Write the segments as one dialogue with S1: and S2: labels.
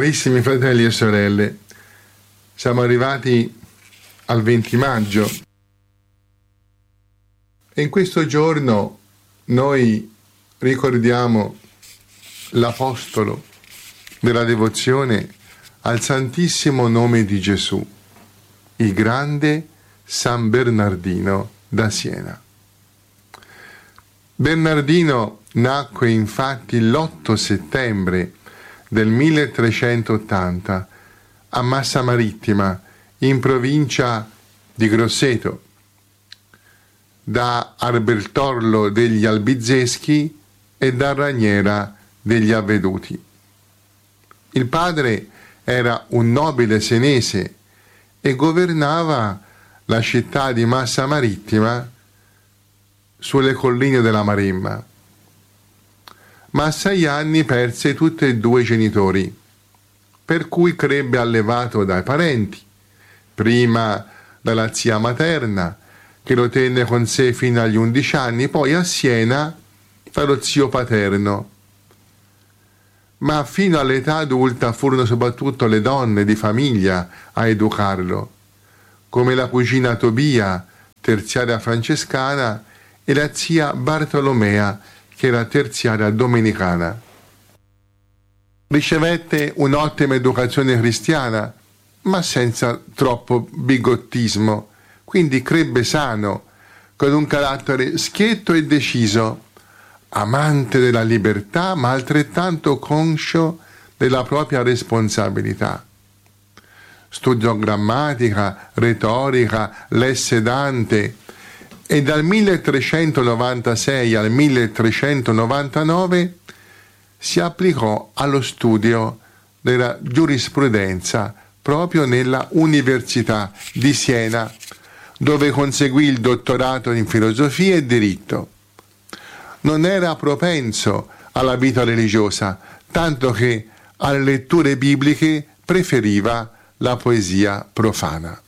S1: Carissimi fratelli e sorelle, siamo arrivati al 20 maggio e in questo giorno noi ricordiamo l'apostolo della devozione al Santissimo Nome di Gesù, il grande San Bernardino da Siena. Bernardino nacque infatti l'8 settembre del 1380 a Massa Marittima, in provincia di Grosseto, da Albertollo degli Albizeschi e da Raniera degli Avveduti. Il padre era un nobile senese e governava la città di Massa Marittima sulle colline della Maremma. Ma a 6 anni perse tutti e 2 i genitori, per cui crebbe allevato dai parenti, prima dalla zia materna, che lo tenne con sé fino agli 11 anni, poi a Siena dallo zio paterno. Ma fino all'età adulta furono soprattutto le donne di famiglia a educarlo, come la cugina Tobia, terziaria francescana, e la zia Bartolomea, che era terziaria domenicana. Ricevette un'ottima educazione cristiana, ma senza troppo bigottismo, quindi crebbe sano, con un carattere schietto e deciso, amante della libertà, ma altrettanto conscio della propria responsabilità. Studiò grammatica, retorica, lesse Dante, e dal 1396 al 1399 si applicò allo studio della giurisprudenza proprio nella Università di Siena, dove conseguì il dottorato in filosofia e diritto. Non era propenso alla vita religiosa, tanto che alle letture bibliche preferiva la poesia profana.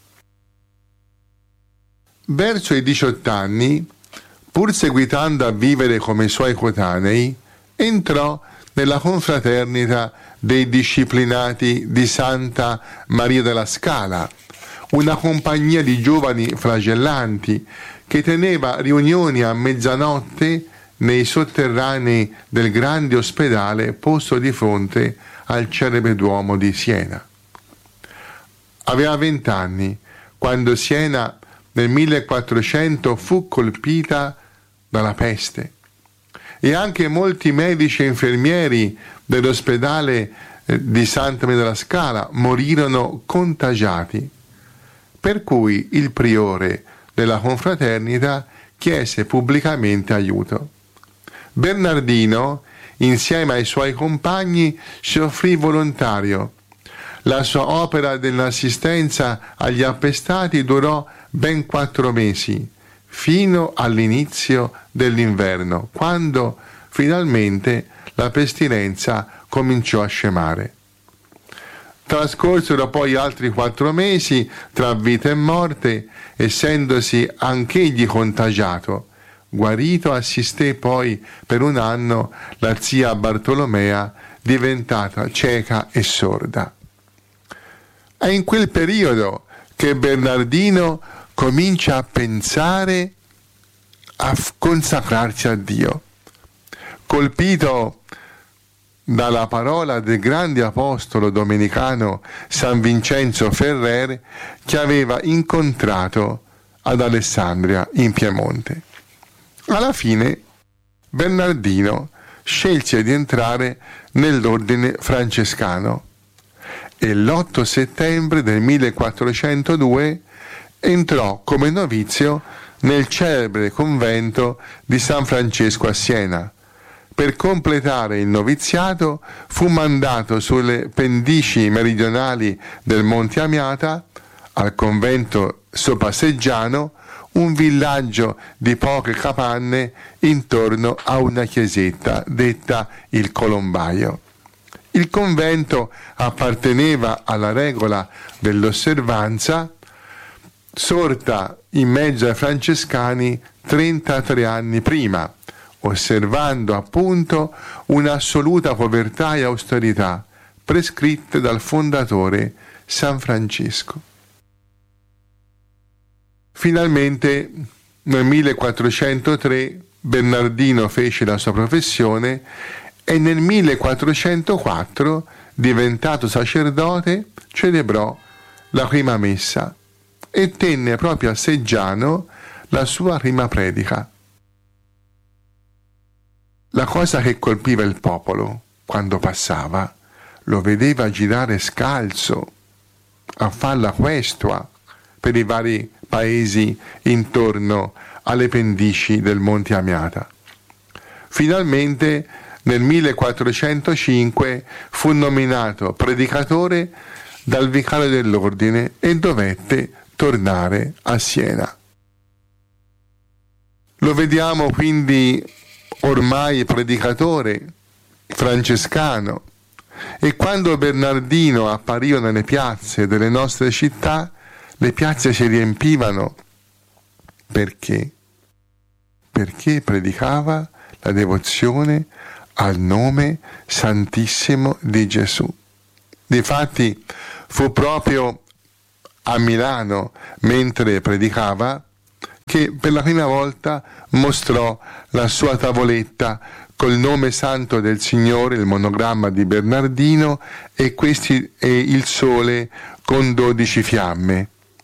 S1: Verso i 18 anni, pur seguitando a vivere come i suoi coetanei, entrò nella confraternita dei disciplinati di Santa Maria della Scala, una compagnia di giovani flagellanti che teneva riunioni a mezzanotte nei sotterranei del grande ospedale posto di fronte al celebre Duomo di Siena. Aveva 20 anni quando Siena nel 1400 fu colpita dalla peste e anche molti medici e infermieri dell'ospedale di Santa Maria della Scala morirono contagiati, per cui il priore della confraternita chiese pubblicamente aiuto. Bernardino, insieme ai suoi compagni, si offrì volontario. La sua opera dell'assistenza agli appestati durò ben 4 mesi, fino all'inizio dell'inverno, quando finalmente la pestilenza cominciò a scemare. Trascorsero poi altri 4 mesi tra vita e morte, essendosi anch'egli contagiato. Guarito assisté poi per 1 anno la zia Bartolomea, diventata cieca e sorda. È in quel periodo che Bernardino comincia a pensare a consacrarsi a Dio. Colpito dalla parola del grande apostolo domenicano San Vincenzo Ferrer, che aveva incontrato ad Alessandria in Piemonte. Alla fine Bernardino scelse di entrare nell'ordine francescano e l'8 settembre del 1402 entrò come novizio nel celebre convento di San Francesco a Siena. Per completare il noviziato fu mandato sulle pendici meridionali del Monte Amiata, al convento Sopasseggiano, un villaggio di poche capanne intorno a una chiesetta detta il Colombaio. Il convento apparteneva alla regola dell'osservanza, sorta in mezzo ai francescani 33 anni prima, osservando appunto un'assoluta povertà e austerità, prescritte dal fondatore San Francesco. Finalmente nel 1403 Bernardino fece la sua professione e nel 1404, diventato sacerdote, celebrò la prima messa e tenne proprio a Seggiano la sua prima predica. La cosa che colpiva il popolo quando passava, lo vedeva girare scalzo a far la questua per i vari paesi intorno alle pendici del Monte Amiata. Finalmente nel 1405 fu nominato predicatore dal vicario dell'ordine e dovette tornare a Siena. Lo vediamo quindi ormai predicatore francescano, e quando Bernardino appariva nelle piazze delle nostre città, le piazze si riempivano. Perché? Perché predicava la devozione al nome santissimo di Gesù. Difatti fu proprio a Milano, mentre predicava, che per la prima volta mostrò la sua tavoletta col nome santo del Signore, il monogramma di Bernardino e il sole con 12 fiamme.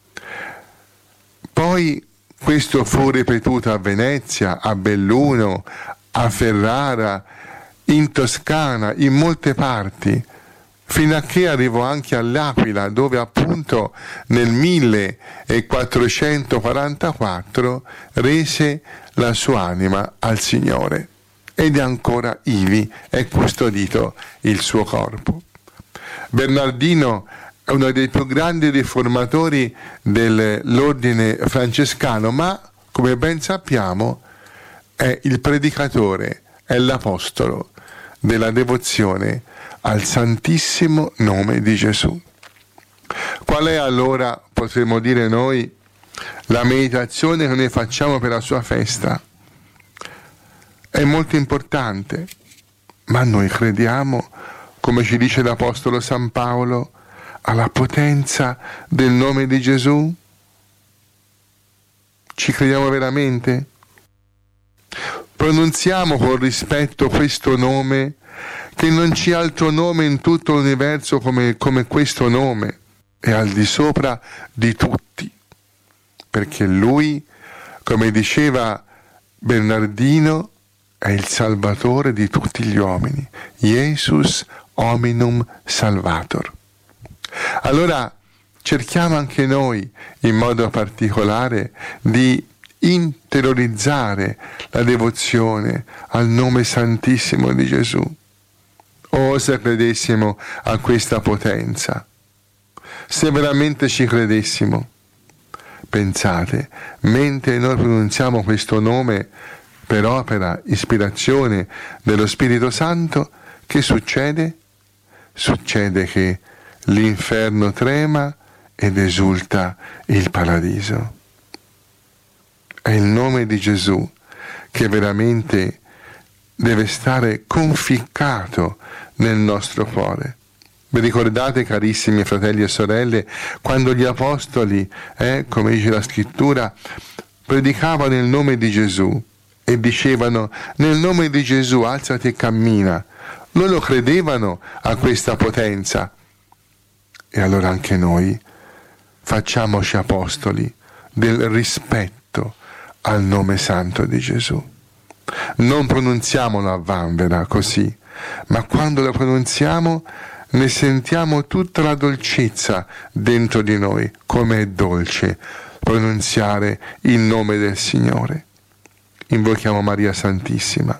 S1: Poi questo fu ripetuto a Venezia, a Belluno, a Ferrara, in Toscana, in molte parti, fino a che arrivò anche all'Aquila, dove appunto nel 1444 rese la sua anima al Signore, ed è ancora ivi, è custodito il suo corpo. Bernardino è uno dei più grandi riformatori dell'ordine francescano, ma come ben sappiamo è il predicatore, è l'apostolo della devozione al santissimo nome di Gesù. Qual è allora, potremmo dire noi, la meditazione che noi facciamo per la sua festa? È molto importante, ma noi crediamo, come ci dice l'Apostolo San Paolo, alla potenza del nome di Gesù? Ci crediamo veramente? Pronunziamo con rispetto questo nome, che non c'è altro nome in tutto l'universo come questo nome, è al di sopra di tutti, perché Lui, come diceva Bernardino, è il Salvatore di tutti gli uomini, Jesus hominum salvator. Allora cerchiamo anche noi, in modo particolare, di interiorizzare la devozione al nome santissimo di Gesù. Oh, se credessimo a questa potenza, se veramente ci credessimo, pensate, mentre noi pronunziamo questo nome per opera, ispirazione dello Spirito Santo, che succede? Succede che l'inferno trema ed esulta il paradiso. È il nome di Gesù che veramente deve stare conficcato nel nostro cuore. Vi ricordate, carissimi fratelli e sorelle, quando gli apostoli, come dice la scrittura, predicavano il nome di Gesù e dicevano: nel nome di Gesù alzati e cammina. Loro credevano a questa potenza. E allora anche noi facciamoci apostoli del rispetto al nome santo di Gesù. Non pronunziamolo a vanvera così, ma quando lo pronunziamo ne sentiamo tutta la dolcezza dentro di noi, come è dolce pronunziare il nome del Signore. Invochiamo Maria Santissima.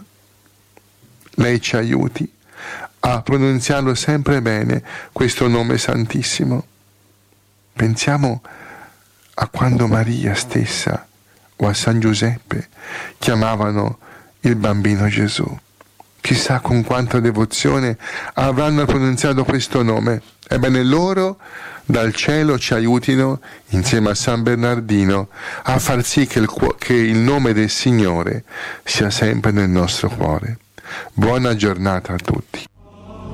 S1: Lei ci aiuti a pronunziarlo sempre bene, questo nome santissimo. Pensiamo a quando Maria stessa o a San Giuseppe chiamavano il bambino Gesù. Chissà con quanta devozione avranno pronunziato questo nome. Ebbene, loro dal cielo ci aiutino, insieme a San Bernardino, a far sì che il nome del Signore sia sempre nel nostro cuore. Buona giornata a tutti.